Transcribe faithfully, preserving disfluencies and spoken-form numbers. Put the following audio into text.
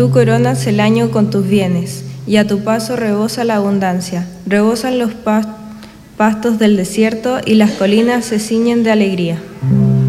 Tú coronas el año con tus bienes, y a tu paso rebosa la abundancia. Rebosan los pastos del desierto, y las colinas se ciñen de alegría.